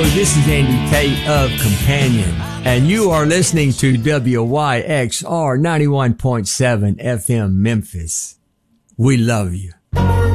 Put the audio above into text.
this is Andy Tate of Companion, and you are listening to WYXR 91.7 FM Memphis. We love you.